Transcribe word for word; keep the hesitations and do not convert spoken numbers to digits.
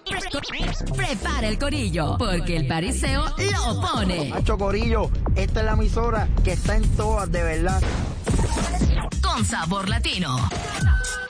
Prepara el corillo, porque el pariseo lo pone. Hacho Corillo, esta es la emisora que está en todas, de verdad. Con sabor latino.